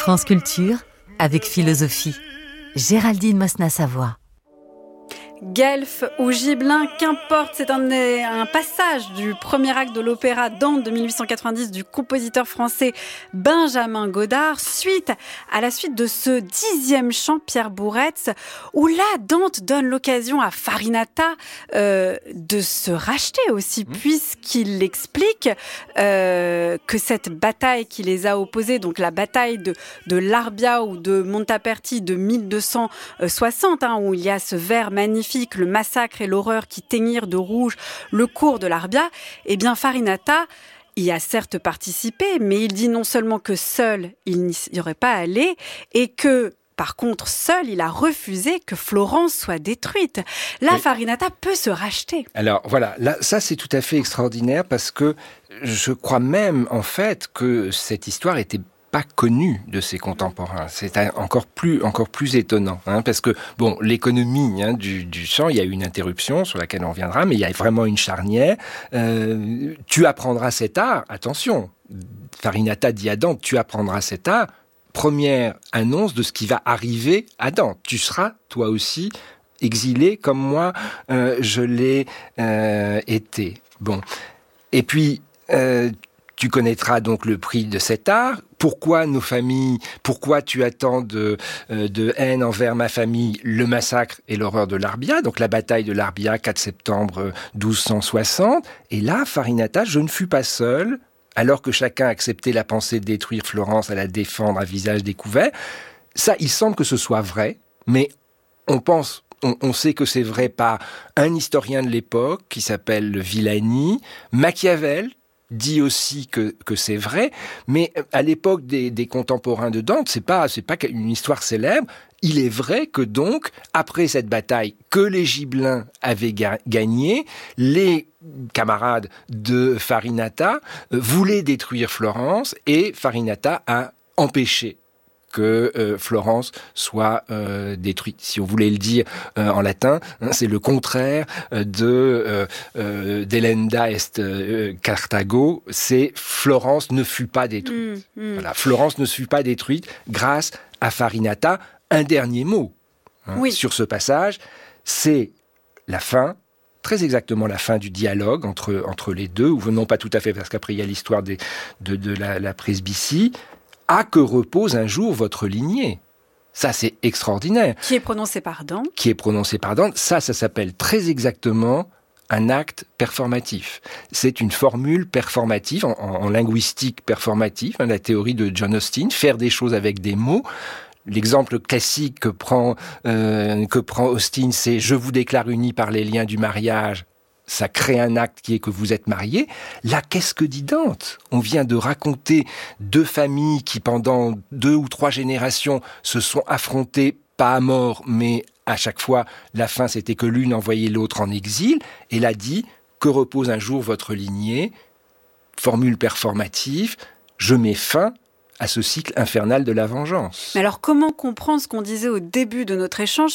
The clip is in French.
France Culture, avec philosophie. Géraldine Mosna-Savoie. Guelph ou Gibelin, qu'importe, c'est un passage du premier acte de l'opéra Dante de 1890 du compositeur français Benjamin Godard, à la suite de ce 10e chant Pierre Bourretz, où là, Dante donne l'occasion à Farinata de se racheter aussi, puisqu'il explique que cette bataille qui les a opposés, donc la bataille de l'Arbia ou de Montaperti de 1260, où il y a ce vers magnifique, le massacre et l'horreur qui teignirent de rouge le cours de l'Arbia, eh bien Farinata y a certes participé, mais il dit non seulement que seul il n'y aurait pas allé, et que par contre, seul, il a refusé que Florence soit détruite. Là, oui. Farinata peut se racheter. Alors voilà, là, ça c'est tout à fait extraordinaire parce que je crois même en fait que cette histoire était pas connu de ses contemporains. C'est encore plus étonnant, parce que bon, l'économie du chant, il y a eu une interruption sur laquelle on reviendra, mais il y a vraiment une charnière. Tu apprendras cet art, attention, Farinata dit à Dante, tu apprendras cet art. Première annonce de ce qui va arriver à Dante. Tu seras toi aussi exilé comme moi je l'ai été. Bon, et puis tu connaîtras donc le prix de cet art. Pourquoi nos familles, pourquoi tu attends de haine envers ma famille le massacre et l'horreur de l'Arbia, donc la bataille de l'Arbia, 4 septembre 1260. Et là, Farinata, je ne fus pas seul, alors que chacun acceptait la pensée de détruire Florence, à la défendre à visage découvert. Ça, il semble que ce soit vrai, mais on sait que c'est vrai par un historien de l'époque qui s'appelle Villani, Machiavel, dit aussi que c'est vrai, mais à l'époque des contemporains de Dante, c'est pas une histoire célèbre. Il est vrai que donc, après cette bataille que les Gibelins avaient gagnée, les camarades de Farinata voulaient détruire Florence et Farinata a empêché que Florence soit détruite. Si on voulait le dire en latin, c'est le contraire de delenda est Carthago, c'est Florence ne fut pas détruite. Voilà, Florence ne fut pas détruite grâce à Farinata. Un dernier mot sur ce passage, c'est la fin, très exactement la fin du dialogue entre les deux, ou non pas tout à fait, parce qu'après il y a l'histoire de la presbytie. À que repose un jour votre lignée. Ça, c'est extraordinaire. Qui est prononcé par Dante. Ça s'appelle très exactement un acte performatif. C'est une formule performative, en linguistique performative, la théorie de John Austin, faire des choses avec des mots. L'exemple classique que prend Austin, c'est « je vous déclare unis par les liens du mariage ». Ça crée un acte qui est que vous êtes mariés. Là, qu'est-ce que dit Dante ? On vient de raconter 2 familles qui, pendant 2 ou 3 générations, se sont affrontées, pas à mort, mais à chaque fois, la fin, c'était que l'une envoyait l'autre en exil. Et là dit, que repose un jour votre lignée ? Formule performative, je mets fin à ce cycle infernal de la vengeance. Mais alors, comment comprendre ce qu'on disait au début de notre échange ?